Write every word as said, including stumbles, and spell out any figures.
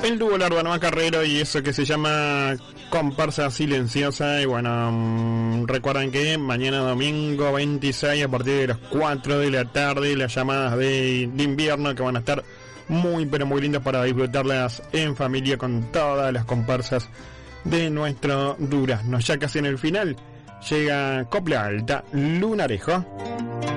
el dúo Lardanoa Carrero y eso que se llama Comparsa Silenciosa. Y bueno, mmm, recuerden que mañana domingo veintiséis a partir de las cuatro de la tarde las llamadas de, de invierno, que van a estar muy pero muy lindas para disfrutarlas en familia con todas las comparsas de nuestro Durazno. Ya casi en el final llega Copla Alta, Lunarejo.